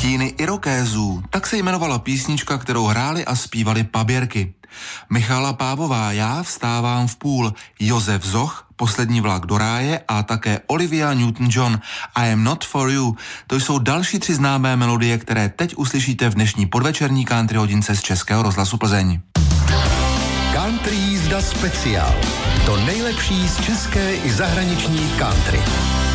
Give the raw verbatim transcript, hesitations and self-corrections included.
Stíny irokézů, tak se jmenovala písnička, kterou hráli a zpívali paběrky. Michala Pávová, Já vstávám v půl, Josef Zoch, Poslední vlak do ráje a také Olivia Newton-John, I am not for you. To jsou další tři známé melodie, které teď uslyšíte v dnešní podvečerní country hodince z Českého rozhlasu Plzeň. Country jízda speciál. To nejlepší z české i zahraniční country.